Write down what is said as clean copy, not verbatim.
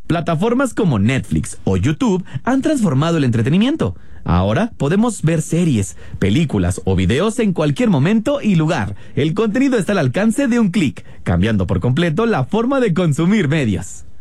Plataformas como Netflix o YouTube han transformado el entretenimiento. Ahora podemos ver series, películas o videos en cualquier momento y lugar. El contenido está al alcance de un clic, cambiando por completo la forma de consumir medios.